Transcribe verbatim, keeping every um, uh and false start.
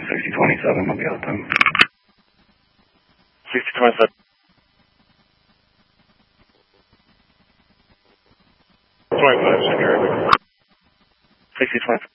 sixty twenty-seven will be open. sixty twenty-seven. twenty-five, security. sixty twenty-five.